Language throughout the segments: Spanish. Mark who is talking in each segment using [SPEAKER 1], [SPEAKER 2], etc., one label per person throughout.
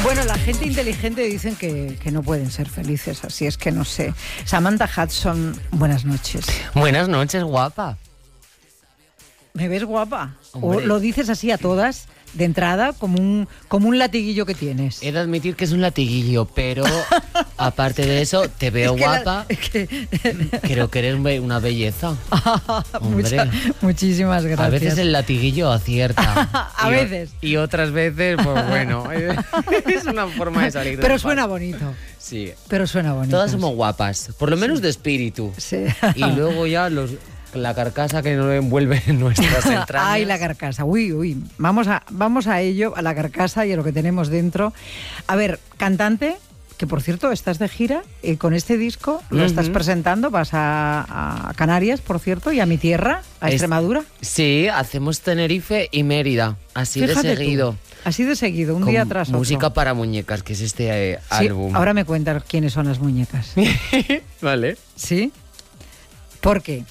[SPEAKER 1] Bueno, la gente inteligente dicen que no pueden ser felices, así es que no sé. Samantha Hudson, buenas noches.
[SPEAKER 2] Buenas noches, guapa.
[SPEAKER 1] ¿Me ves guapa?
[SPEAKER 2] Hombre.
[SPEAKER 1] ¿O lo dices así a todas, de entrada, como un latiguillo que tienes?
[SPEAKER 2] He de admitir que es un latiguillo, pero aparte de eso, te veo guapa. Creo que eres una belleza. Hombre.
[SPEAKER 1] Muchísimas gracias.
[SPEAKER 2] A veces el latiguillo acierta.
[SPEAKER 1] A veces.
[SPEAKER 2] Y otras veces, pues bueno, es una forma de salir del
[SPEAKER 1] Pero
[SPEAKER 2] paso.
[SPEAKER 1] suena bonito.
[SPEAKER 2] Sí.
[SPEAKER 1] Pero suena bonito.
[SPEAKER 2] Todas somos guapas, por lo menos de espíritu.
[SPEAKER 1] Sí.
[SPEAKER 2] Y luego ya la carcasa que nos envuelve en nuestras entrañas.
[SPEAKER 1] Ay, la carcasa. Uy. Vamos a ello, a la carcasa y a lo que tenemos dentro. A ver, cantante, que por cierto estás de gira con este disco, lo estás presentando, vas a Canarias, por cierto, y a mi tierra, a Extremadura.
[SPEAKER 2] Sí, hacemos Tenerife y Mérida, así
[SPEAKER 1] Fíjate
[SPEAKER 2] de seguido.
[SPEAKER 1] tú, así de seguido, un día tras otro.
[SPEAKER 2] Música para muñecas, que es este
[SPEAKER 1] Sí,
[SPEAKER 2] álbum.
[SPEAKER 1] ahora me cuentas quiénes son las muñecas.
[SPEAKER 2] Vale.
[SPEAKER 1] ¿Sí? Porque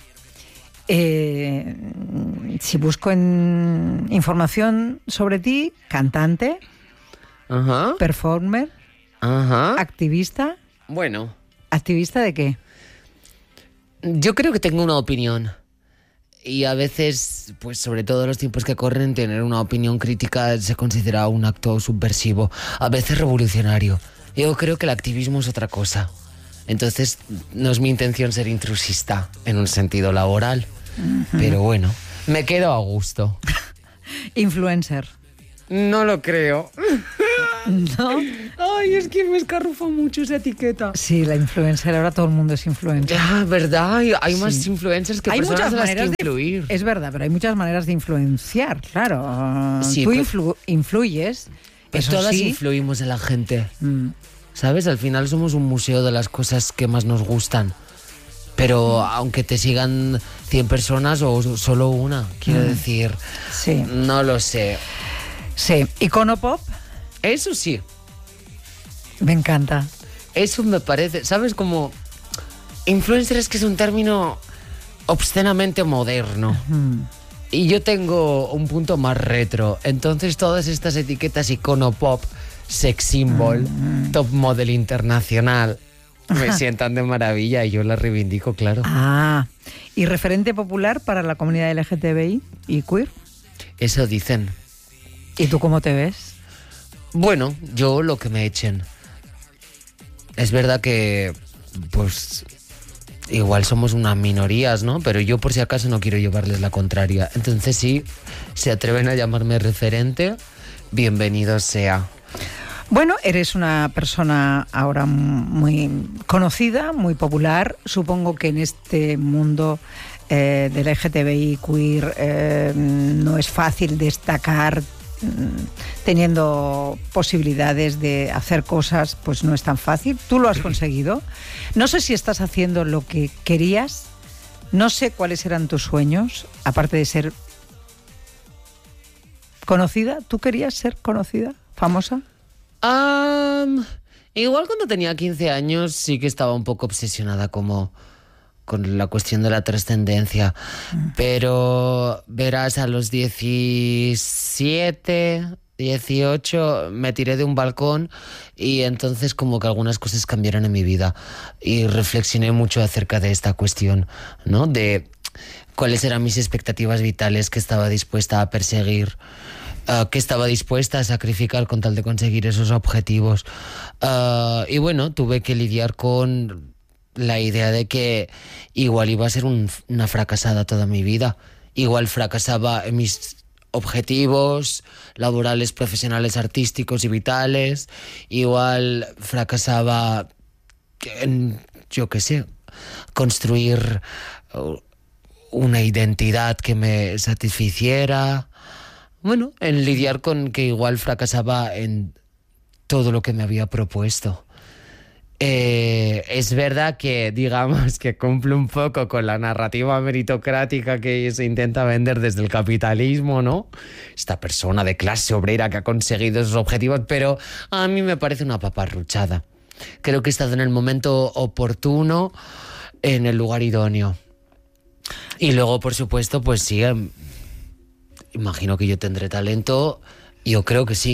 [SPEAKER 1] si busco información sobre ti, cantante,
[SPEAKER 2] Ajá.
[SPEAKER 1] performer,
[SPEAKER 2] Ajá.
[SPEAKER 1] activista.
[SPEAKER 2] Bueno,
[SPEAKER 1] ¿Activista de qué?
[SPEAKER 2] yo creo que tengo una opinión. Y a veces, pues sobre todo en los tiempos que corren, tener una opinión crítica se considera un acto subversivo, a veces revolucionario. Yo creo que el activismo es otra cosa. Entonces, no es mi intención ser intrusista en un sentido laboral. Pero bueno, me quedo a gusto.
[SPEAKER 1] Influencer.
[SPEAKER 2] No lo creo.
[SPEAKER 1] ¿No?
[SPEAKER 2] Ay, es que me escarrufa mucho esa etiqueta.
[SPEAKER 1] Sí, la influencer, ahora todo el mundo es influencer.
[SPEAKER 2] Ya, ¿verdad? Hay más influencers que
[SPEAKER 1] Hay
[SPEAKER 2] personas
[SPEAKER 1] muchas
[SPEAKER 2] a las que
[SPEAKER 1] maneras
[SPEAKER 2] influir.
[SPEAKER 1] Es verdad, pero hay muchas maneras de influenciar, claro.
[SPEAKER 2] Sí,
[SPEAKER 1] Tú influyes,
[SPEAKER 2] Pues
[SPEAKER 1] eso
[SPEAKER 2] todas
[SPEAKER 1] sí.
[SPEAKER 2] influimos en la gente. ¿Sabes? Al final somos un museo de las cosas que más nos gustan. Pero aunque te sigan 100 personas o solo una, quiero decir,
[SPEAKER 1] Sí,
[SPEAKER 2] no lo sé.
[SPEAKER 1] sí. Icono pop,
[SPEAKER 2] Eso sí,
[SPEAKER 1] me encanta.
[SPEAKER 2] eso me parece, ¿sabes? Como influencer es que es un término obscenamente moderno. Y yo tengo un punto más retro. Entonces todas estas etiquetas icono pop, sex symbol, top model internacional, me sientan de maravilla y yo las reivindico, claro.
[SPEAKER 1] Ah, y referente popular para la comunidad LGTBI y queer.
[SPEAKER 2] Eso dicen.
[SPEAKER 1] ¿Y tú cómo te ves?
[SPEAKER 2] Bueno, yo lo que me echen. Es verdad que, pues, igual somos unas minorías, ¿no? Pero yo por si acaso no quiero llevarles la contraria. Entonces si se atreven a llamarme referente, bienvenido sea.
[SPEAKER 1] Bueno, eres una persona ahora muy conocida, muy popular. Supongo que en este mundo del LGTBI queer no es fácil destacar, teniendo posibilidades de hacer cosas, pues no es tan fácil. Tú lo has conseguido. No sé si estás haciendo lo que querías. No sé cuáles eran tus sueños, aparte de ser conocida. ¿Tú querías ser conocida, famosa?
[SPEAKER 2] Igual cuando tenía 15 años sí que estaba un poco obsesionada como con la cuestión de la trascendencia. Pero verás, a los 17, 18 me tiré de un balcón y entonces como que algunas cosas cambiaron en mi vida y reflexioné mucho acerca de esta cuestión, ¿no? De cuáles eran mis expectativas vitales que estaba dispuesta a perseguir, que estaba dispuesta a sacrificar con tal de conseguir esos objetivos. Y bueno, tuve que lidiar con la idea de que igual iba a ser una fracasada toda mi vida. Igual fracasaba en mis objetivos laborales, profesionales, artísticos y vitales. Igual fracasaba en, yo qué sé, construir una identidad que me satisficiera. Bueno, en lidiar con que igual fracasaba en todo lo que me había propuesto. Es verdad que, digamos, que cumple un poco con la narrativa meritocrática que se intenta vender desde el capitalismo, ¿no? Esta persona de clase obrera que ha conseguido esos objetivos, pero a mí me parece una paparruchada. Creo que he estado en el momento oportuno, en el lugar idóneo. Y luego, por supuesto, pues sí, imagino que yo tendré talento. Yo creo que sí.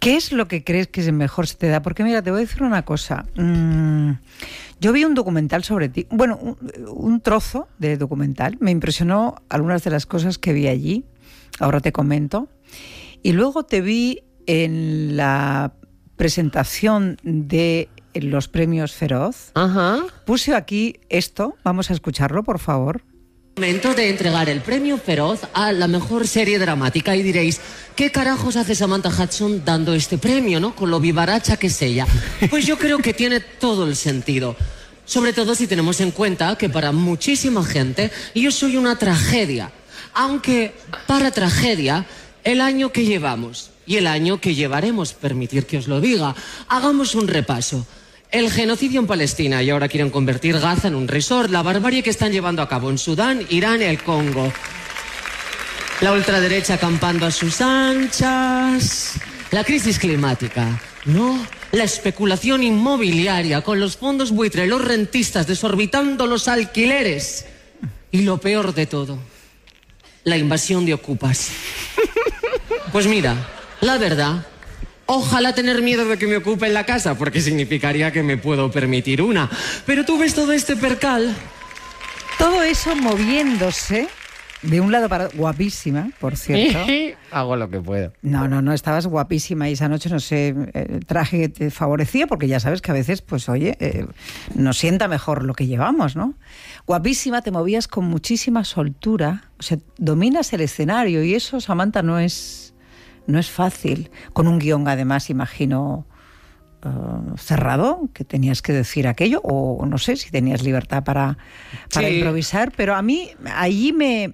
[SPEAKER 1] ¿Qué es lo que crees que es mejor se te da? Porque mira, te voy a decir una cosa. Yo vi un documental sobre ti. Bueno, un trozo de documental. Me impresionó algunas de las cosas que vi allí. Ahora te comento. Y luego te vi en la presentación de los premios Feroz.
[SPEAKER 3] Ajá.
[SPEAKER 1] Puse aquí esto. Vamos a escucharlo, por favor.
[SPEAKER 3] Momento de entregar el premio Feroz a la mejor serie dramática y diréis, ¿qué carajos hace Samantha Hudson dando este premio, no? Con lo vivaracha que es ella. Pues yo creo que tiene todo el sentido. Sobre todo si tenemos en cuenta que para muchísima gente yo soy una tragedia. Aunque para tragedia, el año que llevamos y el año que llevaremos, permitir que os lo diga, hagamos un repaso. El genocidio en Palestina y ahora quieren convertir Gaza en un resort, la barbarie que están llevando a cabo en Sudán, Irán y el Congo. La ultraderecha acampando a sus anchas. La crisis climática, ¿no? La especulación inmobiliaria con los fondos buitre, los rentistas desorbitando los alquileres. Y lo peor de todo, la invasión de ocupas. Pues mira, la verdad, ojalá tener miedo de que me ocupen la casa, porque significaría que me puedo permitir una. Pero tú ves todo este percal.
[SPEAKER 1] Todo eso moviéndose de un lado para... Guapísima, por cierto.
[SPEAKER 2] Hago lo que puedo.
[SPEAKER 1] No, estabas guapísima y esa noche, no sé, el traje que te favorecía, porque ya sabes que a veces, pues oye, nos sienta mejor lo que llevamos, ¿no? Guapísima, te movías con muchísima soltura, o sea, dominas el escenario y eso, Samantha, no es fácil. Con un guión, además, imagino, cerrado, que tenías que decir aquello, o no sé si tenías libertad para
[SPEAKER 2] Sí.
[SPEAKER 1] improvisar, pero a mí allí me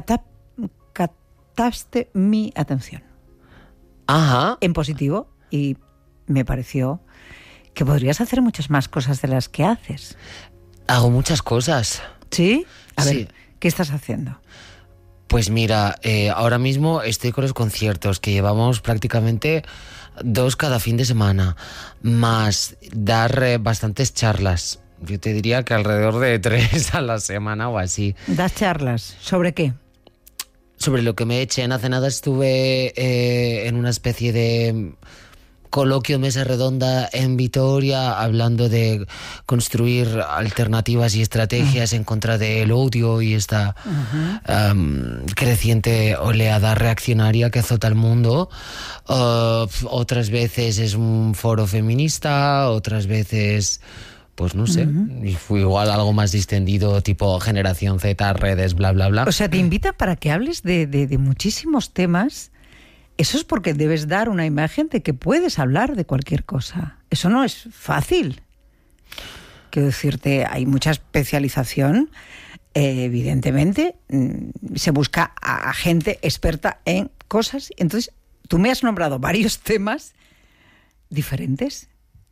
[SPEAKER 1] captaste mi atención.
[SPEAKER 2] Ajá.
[SPEAKER 1] En positivo, y me pareció que podrías hacer muchas más cosas de las que haces.
[SPEAKER 2] Hago muchas cosas.
[SPEAKER 1] ¿Sí? A
[SPEAKER 2] Sí.
[SPEAKER 1] ver, ¿qué estás haciendo?
[SPEAKER 2] Pues mira, ahora mismo estoy con los conciertos, que llevamos prácticamente 2 cada fin de semana, más dar bastantes charlas. Yo te diría que alrededor de 3 a la semana o así.
[SPEAKER 1] ¿Das charlas? ¿Sobre qué?
[SPEAKER 2] Sobre lo que me echen. Hace nada estuve en una especie de coloquio, mesa redonda en Vitoria, hablando de construir alternativas y estrategias en contra del odio y esta creciente oleada reaccionaria que azota al mundo. Otras veces es un foro feminista, otras veces, pues no sé, y fue igual algo más distendido, tipo generación Z, redes, bla, bla, bla.
[SPEAKER 1] O sea, te invitan para que hables de muchísimos temas. Eso es porque debes dar una imagen de que puedes hablar de cualquier cosa. Eso no es fácil. Quiero decirte, hay mucha especialización. Evidentemente, se busca a gente experta en cosas. Entonces, tú me has nombrado varios temas diferentes.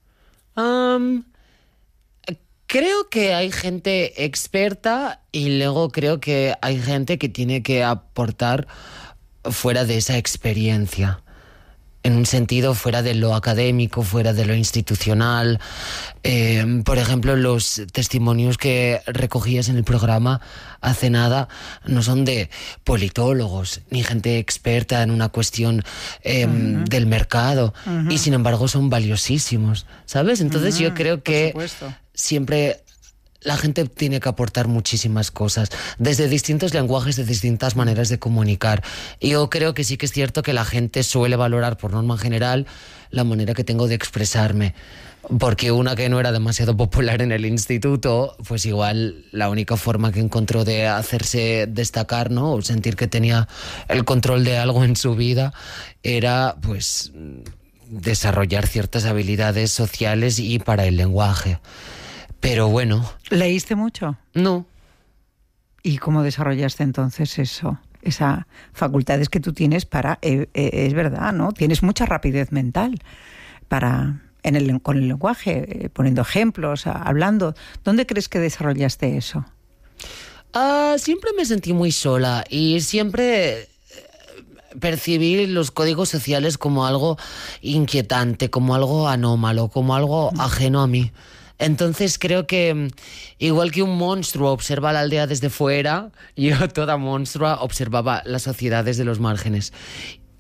[SPEAKER 2] Creo que hay gente experta y luego creo que hay gente que tiene que aportar fuera de esa experiencia, en un sentido fuera de lo académico, fuera de lo institucional. Por ejemplo, los testimonios que recogías en el programa hace nada no son de politólogos ni gente experta en una cuestión del mercado, y sin embargo son valiosísimos, ¿sabes? Entonces yo creo que siempre la gente tiene que aportar muchísimas cosas, desde distintos lenguajes, de distintas maneras de comunicar. Y yo creo que sí que es cierto que la gente suele valorar, por norma general, la manera que tengo de expresarme. Porque una que no era demasiado popular en el instituto, pues igual la única forma que encontró de hacerse destacar, ¿no?, o sentir que tenía el control de algo en su vida, era pues desarrollar ciertas habilidades sociales y para el lenguaje. Pero bueno.
[SPEAKER 1] ¿Leíste mucho?
[SPEAKER 2] No.
[SPEAKER 1] ¿Y cómo desarrollaste entonces eso? Esa facultades que tú tienes para... es verdad, ¿no? Tienes mucha rapidez mental para con el lenguaje, poniendo ejemplos, hablando. ¿Dónde crees que desarrollaste eso?
[SPEAKER 2] Siempre me sentí muy sola y siempre percibí los códigos sociales como algo inquietante, como algo anómalo, como algo ajeno a mí. Entonces creo que, igual que un monstruo observa la aldea desde fuera, yo, toda monstrua, observaba la sociedad desde los márgenes.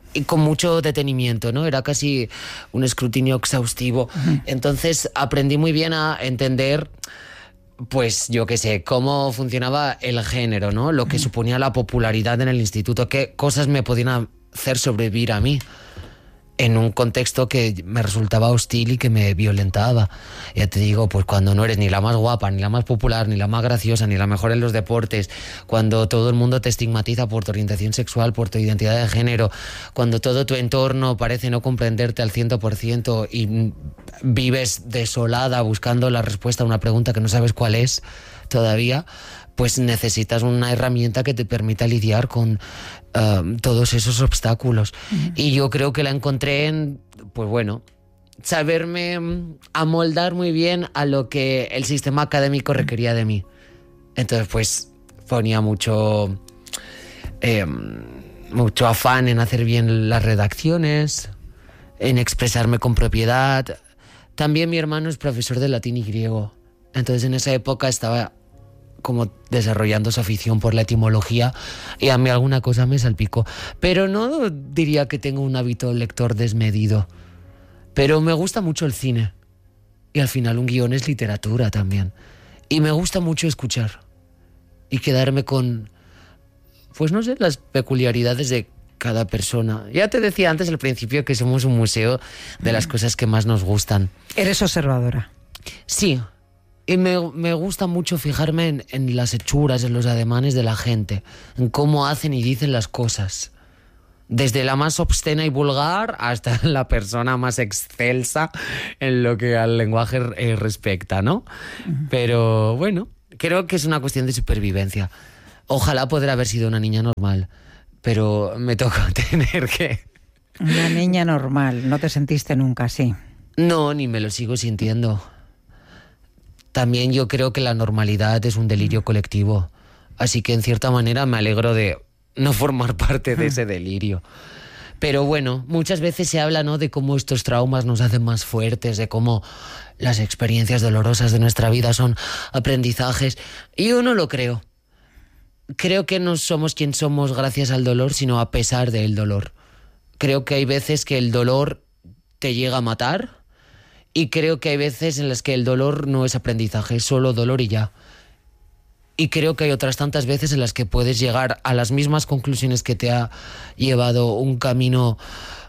[SPEAKER 2] y con mucho detenimiento, ¿no? Era casi un escrutinio exhaustivo. Entonces aprendí muy bien a entender, pues yo qué sé, cómo funcionaba el género, ¿no? Lo que suponía la popularidad en el instituto, qué cosas me podían hacer sobrevivir a mí en un contexto que me resultaba hostil y que me violentaba. Ya te digo, pues cuando no eres ni la más guapa, ni la más popular, ni la más graciosa, ni la mejor en los deportes, cuando todo el mundo te estigmatiza por tu orientación sexual, por tu identidad de género, cuando todo tu entorno parece no comprenderte al 100% y vives desolada buscando la respuesta a una pregunta que no sabes cuál es todavía, pues necesitas una herramienta que te permita lidiar con todos esos obstáculos. Y yo creo que la encontré en, pues bueno, saberme amoldar muy bien a lo que el sistema académico requería de mí. Entonces, pues ponía mucho afán en hacer bien las redacciones, en expresarme con propiedad. También mi hermano es profesor de latín y griego. Entonces en esa época estaba como desarrollando su afición por la etimología y a mí alguna cosa me salpicó. Pero no diría que tengo un hábito lector desmedido. Pero me gusta mucho el cine. Y al final un guión es literatura también. Y me gusta mucho escuchar. Y quedarme con, pues no sé, las peculiaridades de cada persona. Ya te decía antes al principio que somos un museo de las cosas que más nos gustan.
[SPEAKER 1] Eres observadora.
[SPEAKER 2] Sí. Y me gusta mucho fijarme en las hechuras, en los ademanes de la gente, en cómo hacen y dicen las cosas. Desde la más obscena y vulgar hasta la persona más excelsa en lo que al lenguaje respecta, ¿no? Pero bueno, creo que es una cuestión de supervivencia. Ojalá poder haber sido una niña normal, pero me tocó tener que...
[SPEAKER 1] Una niña normal, ¿no te sentiste nunca así?
[SPEAKER 2] No, ni me lo sigo sintiendo. También yo creo que la normalidad es un delirio colectivo. Así que en cierta manera me alegro de no formar parte de ese delirio. Pero bueno, muchas veces se habla, ¿no?, de cómo estos traumas nos hacen más fuertes, de cómo las experiencias dolorosas de nuestra vida son aprendizajes. Y yo no lo creo. Creo que no somos quien somos gracias al dolor, sino a pesar del dolor. Creo que hay veces que el dolor te llega a matar. Y creo que hay veces en las que el dolor no es aprendizaje, es solo dolor y ya. Y creo que hay otras tantas veces en las que puedes llegar a las mismas conclusiones que te ha llevado un camino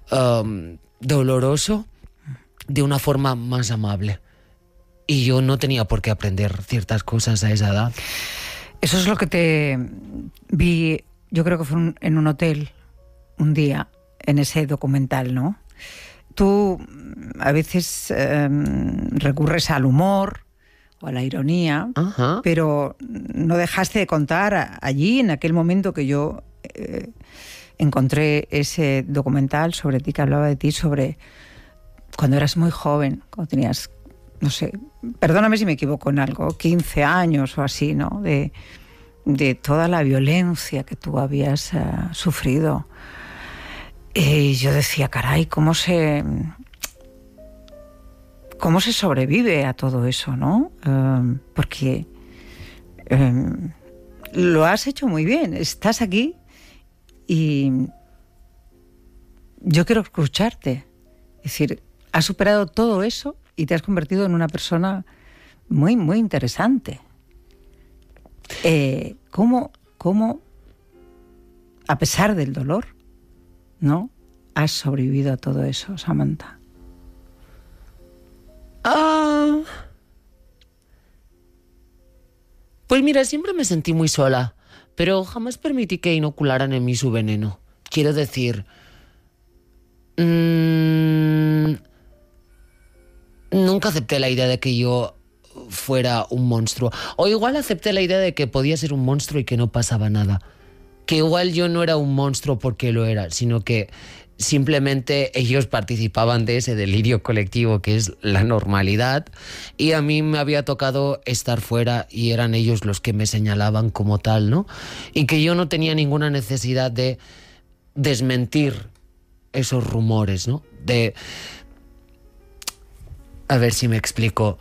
[SPEAKER 2] doloroso de una forma más amable. Y yo no tenía por qué aprender ciertas cosas a esa edad.
[SPEAKER 1] Eso es lo que te vi, yo creo que fue en un hotel un día, en ese documental, ¿no? Tú a veces recurres al humor o a la ironía,
[SPEAKER 2] Ajá.
[SPEAKER 1] pero no dejaste de contar allí, en aquel momento que yo encontré ese documental sobre ti, que hablaba de ti, sobre cuando eras muy joven, cuando tenías, no sé, perdóname si me equivoco en algo, 15 años o así, ¿no? De toda la violencia que tú habías sufrido. Y yo decía, caray, ¿cómo se sobrevive a todo eso, no? Porque lo has hecho muy bien. Estás aquí y yo quiero escucharte. Es decir, has superado todo eso y te has convertido en una persona muy, muy interesante. ¿Cómo, a pesar del dolor, ¿no?, has sobrevivido a todo eso, Samantha?
[SPEAKER 2] Pues mira, siempre me sentí muy sola, pero jamás permití que inocularan en mí su veneno. Quiero decir, nunca acepté la idea de que yo fuera un monstruo. O igual acepté la idea de que podía ser un monstruo y que no pasaba nada. Que igual yo no era un monstruo porque lo era, sino que simplemente ellos participaban de ese delirio colectivo que es la normalidad, y a mí me había tocado estar fuera y eran ellos los que me señalaban como tal, ¿no? Y que yo no tenía ninguna necesidad de desmentir esos rumores, ¿no? A ver si me explico.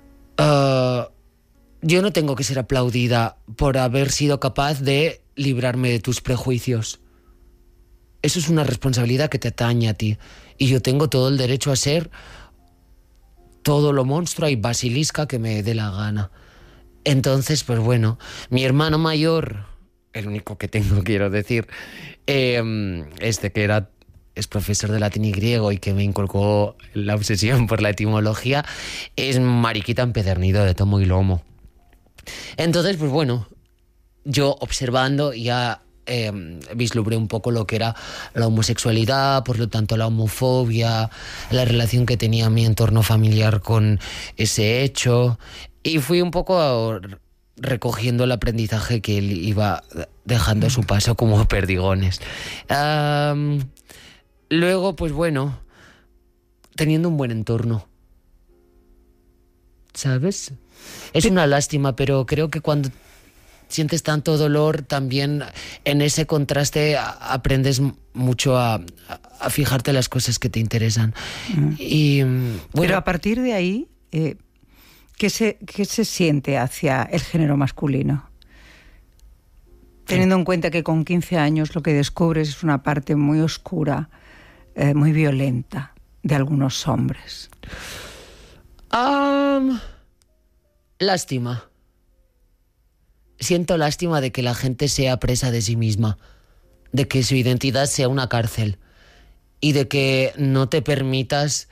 [SPEAKER 2] Yo no tengo que ser aplaudida por haber sido capaz de librarme de tus prejuicios. eso es una responsabilidad que te atañe a ti. Y yo tengo todo el derecho a ser todo lo monstrua y basilisca que me dé la gana. Entonces, pues bueno, mi hermano mayor, el único que tengo, quiero decir, que es profesor de latín y griego y que me inculcó la obsesión por la etimología, es mariquita empedernido de tomo y lomo. Entonces, pues bueno, yo observando ya vislumbré un poco lo que era la homosexualidad, por lo tanto la homofobia, la relación que tenía mi entorno familiar con ese hecho, y fui un poco recogiendo el aprendizaje que él iba dejando a su paso como perdigones. Luego, pues bueno, teniendo un buen entorno, ¿sabes? Es una lástima, pero creo que cuando sientes tanto dolor, también en ese contraste aprendes mucho a fijarte en las cosas que te interesan. Y, bueno,
[SPEAKER 1] pero a partir de ahí, ¿qué se siente hacia el género masculino? Teniendo en cuenta que con 15 años lo que descubres es una parte muy oscura, muy violenta de algunos hombres.
[SPEAKER 2] Lástima. Siento lástima de que la gente sea presa de sí misma, de que su identidad sea una cárcel y de que no te permitas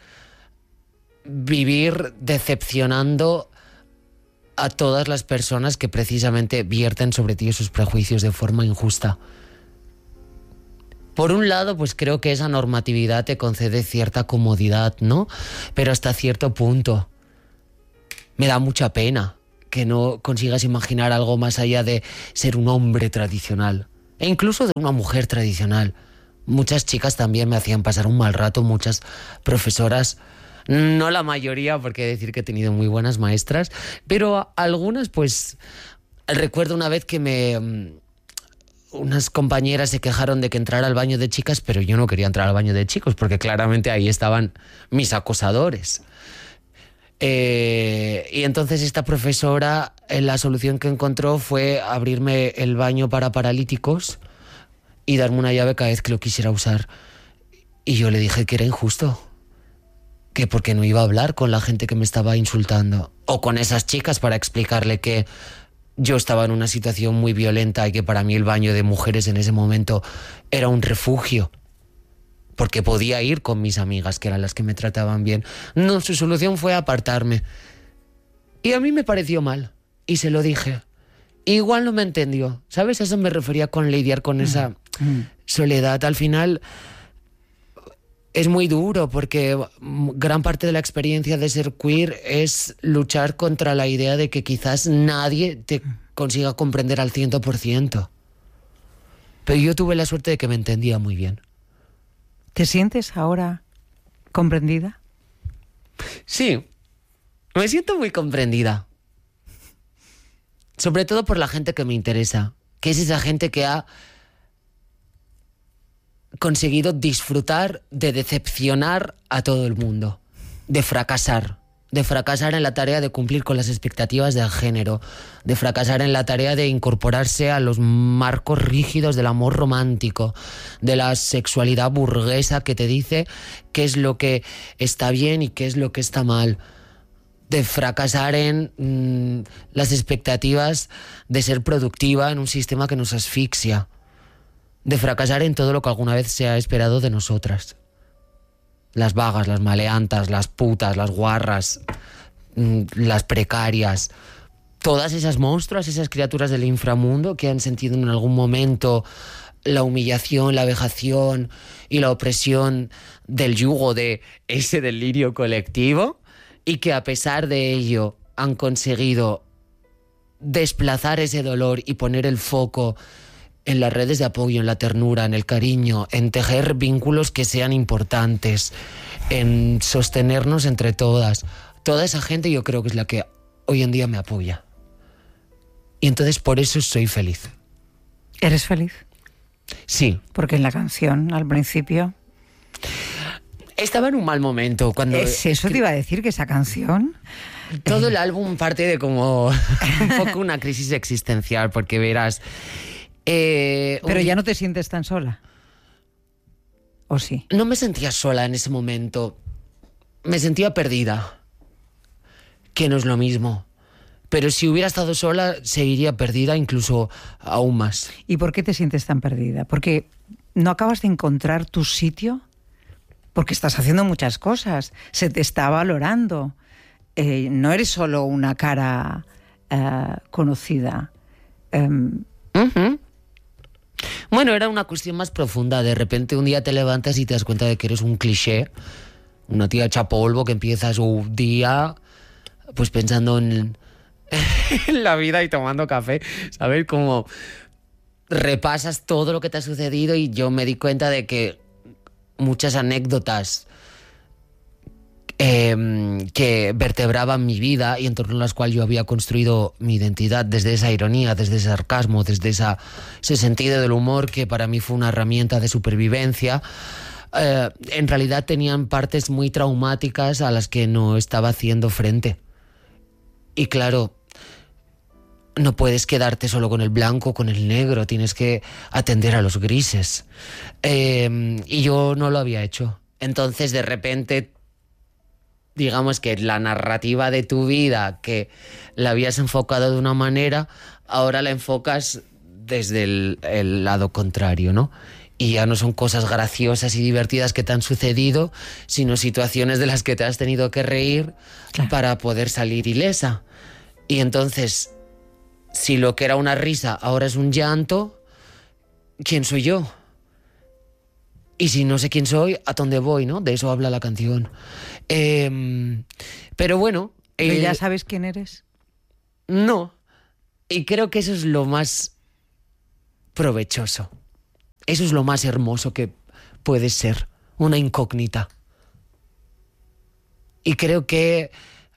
[SPEAKER 2] vivir decepcionando a todas las personas que precisamente vierten sobre ti sus prejuicios de forma injusta. Por un lado, pues creo que esa normatividad te concede cierta comodidad, ¿no? Pero hasta cierto punto. Me da mucha pena que no consigas imaginar algo más allá de ser un hombre tradicional. E incluso de una mujer tradicional. Muchas chicas también me hacían pasar un mal rato, muchas profesoras, no la mayoría, porque he de decir que he tenido muy buenas maestras, pero algunas, pues, recuerdo una vez que unas compañeras se quejaron de que entrara al baño de chicas, pero yo no quería entrar al baño de chicos, porque claramente ahí estaban mis acosadores. Y entonces esta profesora, la solución que encontró fue abrirme el baño para paralíticos y darme una llave cada vez que lo quisiera usar. Y yo le dije que era injusto, que porque no iba a hablar con la gente que me estaba insultando o con esas chicas para explicarle que yo estaba en una situación muy violenta y que para mí el baño de mujeres en ese momento era un refugio, porque podía ir con mis amigas, que eran las que me trataban bien. No, su solución fue apartarme. Y a mí me pareció mal, y se lo dije. Igual no me entendió, ¿sabes? A eso me refería con lidiar con esa soledad. Al final es muy duro, porque gran parte de la experiencia de ser queer es luchar contra la idea de que quizás nadie te consiga comprender al 100%. Pero yo tuve la suerte de que me entendía muy bien.
[SPEAKER 1] ¿Te sientes ahora comprendida?
[SPEAKER 2] Sí, me siento muy comprendida. Sobre todo por la gente que me interesa, que es esa gente que ha conseguido disfrutar de decepcionar a todo el mundo, de fracasar en la tarea de cumplir con las expectativas del género, de fracasar en la tarea de incorporarse a los marcos rígidos del amor romántico, de la sexualidad burguesa que te dice qué es lo que está bien y qué es lo que está mal, de fracasar en las expectativas de ser productiva en un sistema que nos asfixia, de fracasar en todo lo que alguna vez se ha esperado de nosotras. Las vagas, las maleantas, las putas, las guarras, las precarias, todas esas monstruas, esas criaturas del inframundo que han sentido en algún momento la humillación, la vejación y la opresión del yugo de ese delirio colectivo, y que a pesar de ello han conseguido desplazar ese dolor y poner el foco en las redes de apoyo, en la ternura, en el cariño, en tejer vínculos que sean importantes, en sostenernos entre todas. Toda esa gente yo creo que es la que hoy en día me apoya. Y entonces por eso soy feliz.
[SPEAKER 1] ¿Eres feliz?
[SPEAKER 2] Sí.
[SPEAKER 1] Porque en la canción, al principio...
[SPEAKER 2] Estaba en un mal momento cuando...
[SPEAKER 1] Eso te iba a decir, que esa canción...
[SPEAKER 2] Todo el álbum parte de como un poco una crisis existencial, porque verás...
[SPEAKER 1] Pero ya no te sientes tan sola. ¿O sí?
[SPEAKER 2] No me sentía sola en ese momento. Me sentía perdida. Que no es lo mismo. Pero si hubiera estado sola, seguiría perdida incluso aún más.
[SPEAKER 1] ¿Y por qué te sientes tan perdida? ¿Porque no acabas de encontrar tu sitio? Porque estás haciendo muchas cosas. Se te está valorando. No eres solo una cara conocida.
[SPEAKER 2] Uh-huh. Bueno, era una cuestión más profunda. De repente un día te levantas y te das cuenta de que eres un cliché. Una tía hecha polvo que empieza su día pues pensando en la vida y tomando café. ¿Sabes? Como repasas todo lo que te ha sucedido y yo me di cuenta de que muchas anécdotas que vertebraban mi vida y en torno a las cuales yo había construido mi identidad, desde esa ironía, desde ese sarcasmo, desde ese sentido del humor que para mí fue una herramienta de supervivencia, en realidad tenían partes muy traumáticas a las que no estaba haciendo frente. Y claro, no puedes quedarte solo con el blanco, con el negro, tienes que atender a los grises. Y yo no lo había hecho. Entonces, de repente, digamos que la narrativa de tu vida, que la habías enfocado de una manera, ahora la enfocas desde el lado contrario, ¿no? Y ya no son cosas graciosas y divertidas que te han sucedido, sino situaciones de las que te has tenido que reír, claro, para poder salir ilesa. Y entonces, si lo que era una risa ahora es un llanto, ¿quién soy yo? Y si no sé quién soy, ¿a dónde voy, no? De eso habla la canción. Pero bueno...
[SPEAKER 1] ¿Pero ya sabes quién eres?
[SPEAKER 2] No. Y creo que eso es lo más provechoso. Eso es lo más hermoso que puede ser. Una incógnita. Y creo que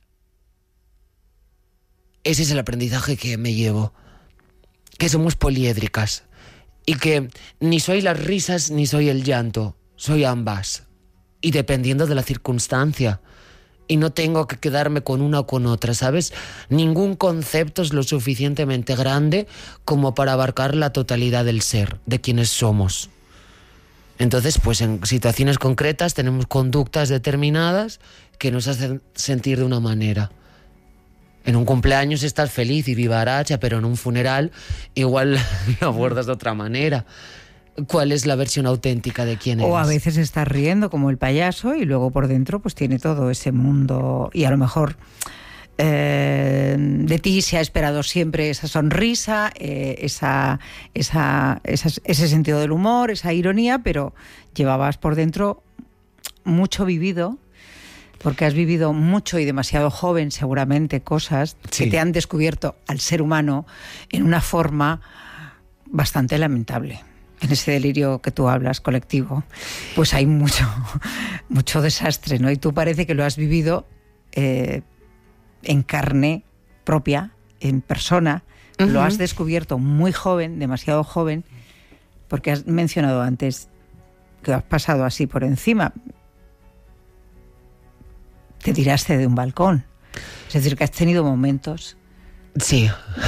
[SPEAKER 2] ese es el aprendizaje que me llevo. Que somos poliédricas. Y que ni soy las risas ni soy el llanto. Soy ambas. Y dependiendo de la circunstancia. Y no tengo que quedarme con una o con otra, ¿sabes? Ningún concepto es lo suficientemente grande como para abarcar la totalidad del ser, de quienes somos. Entonces, pues en situaciones concretas tenemos conductas determinadas que nos hacen sentir de una manera. En un cumpleaños estás feliz y vivaracha, pero en un funeral igual lo abordas de otra manera. ¿Cuál es la versión auténtica de quién eres?
[SPEAKER 1] O a veces estás riendo como el payaso y luego por dentro pues tiene todo ese mundo y a lo mejor de ti se ha esperado siempre esa sonrisa, ese sentido del humor, esa ironía, pero llevabas por dentro mucho vivido, porque has vivido mucho y demasiado joven seguramente cosas que te han descubierto al ser humano en una forma bastante lamentable. En ese delirio que tú hablas, colectivo, pues hay mucho desastre, ¿no? Y tú parece que lo has vivido en carne propia, en persona. Uh-huh. Lo has descubierto muy joven, demasiado joven, porque has mencionado antes que has pasado así por encima. Te tiraste de un balcón. Es decir, que has tenido momentos...
[SPEAKER 2] Sí.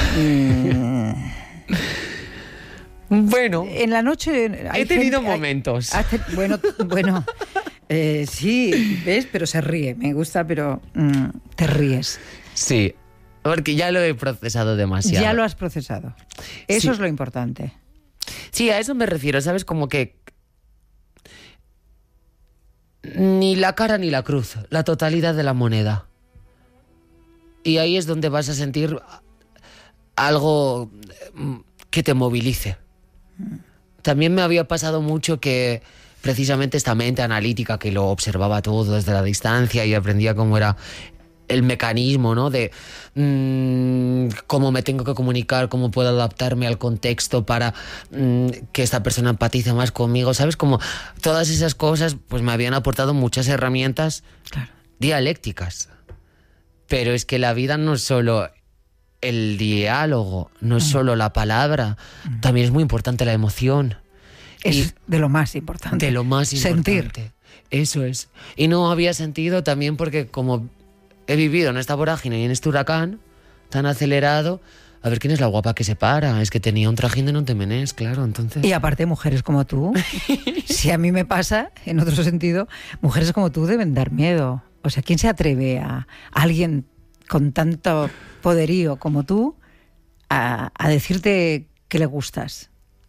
[SPEAKER 2] Bueno,
[SPEAKER 1] en la noche
[SPEAKER 2] he tenido momentos.
[SPEAKER 1] Bueno, sí, ¿ves? Pero se ríe. Me gusta, pero te ríes.
[SPEAKER 2] Sí, porque ya lo he procesado demasiado.
[SPEAKER 1] Ya lo has procesado. Eso es lo importante.
[SPEAKER 2] Sí, a eso me refiero, ¿sabes? Como que ni la cara ni la cruz, la totalidad de la moneda. Y ahí es donde vas a sentir algo que te movilice. También me había pasado mucho que precisamente esta mente analítica que lo observaba todo desde la distancia y aprendía cómo era el mecanismo, ¿no? De cómo me tengo que comunicar, cómo puedo adaptarme al contexto para que esta persona empatice más conmigo, ¿sabes? Como todas esas cosas pues me habían aportado muchas herramientas, claro, dialécticas. Pero es que la vida no es solo el diálogo, no es solo la palabra, también es muy importante la emoción.
[SPEAKER 1] Es de lo más importante.
[SPEAKER 2] De lo más importante.
[SPEAKER 1] Sentir.
[SPEAKER 2] Eso es. Y no había sentido también porque como he vivido en esta vorágine y en este huracán tan acelerado, a ver quién es la guapa que se para. Es que tenía un trajín de no te menés, claro, entonces...
[SPEAKER 1] Y aparte, mujeres como tú, si a mí me pasa, en otro sentido, mujeres como tú deben dar miedo. O sea, ¿quién se atreve a alguien con tanto poderío como tú a decirte que le gustas?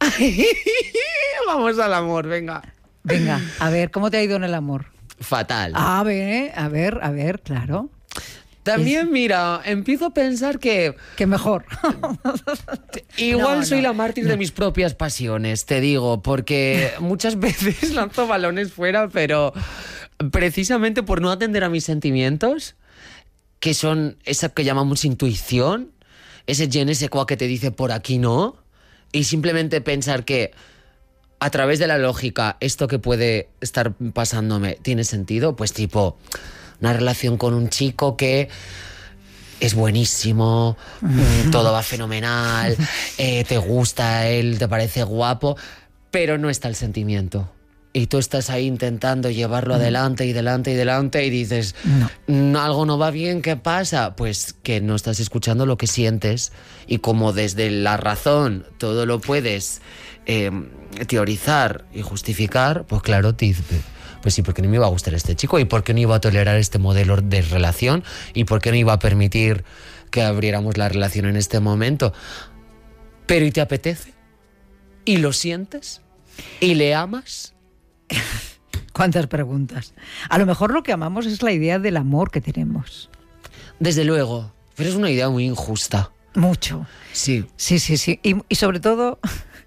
[SPEAKER 2] Vamos al amor, venga.
[SPEAKER 1] Venga, a ver, ¿cómo te ha ido en el amor?
[SPEAKER 2] Fatal.
[SPEAKER 1] A ver, claro.
[SPEAKER 2] También, mira, empiezo a pensar que...
[SPEAKER 1] Que mejor.
[SPEAKER 2] Igual soy la mártir de mis propias pasiones, te digo, porque muchas veces lanzo balones fuera, pero precisamente por no atender a mis sentimientos, que son esa que llamamos intuición, ese je ne sais quoi que te dice por aquí no, y simplemente pensar que a través de la lógica esto que puede estar pasándome tiene sentido, pues tipo una relación con un chico que es buenísimo, todo va fenomenal, te gusta él, te parece guapo, pero no está el sentimiento. Y tú estás ahí intentando llevarlo adelante y dices, algo no va bien, ¿qué pasa? Pues que no estás escuchando lo que sientes, y como desde la razón todo lo puedes teorizar y justificar, pues claro, te dices, pues sí, ¿por qué no me iba a gustar este chico? ¿Y por qué no iba a tolerar este modelo de relación? ¿Y por qué no iba a permitir que abriéramos la relación en este momento? Pero ¿y te apetece? ¿Y lo sientes? ¿Y le amas?
[SPEAKER 1] ¿Cuántas preguntas? A lo mejor lo que amamos es la idea del amor que tenemos.
[SPEAKER 2] Desde luego, pero es una idea muy injusta.
[SPEAKER 1] Mucho.
[SPEAKER 2] Sí.
[SPEAKER 1] Sí. Y sobre todo,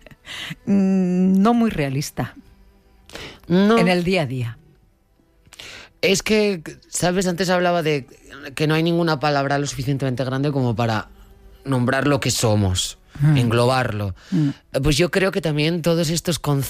[SPEAKER 1] no muy realista.
[SPEAKER 2] No.
[SPEAKER 1] En el día a día.
[SPEAKER 2] Es que, ¿sabes? Antes hablaba de que no hay ninguna palabra lo suficientemente grande como para nombrar lo que somos, englobarlo. Pues yo creo que también todos estos conceptos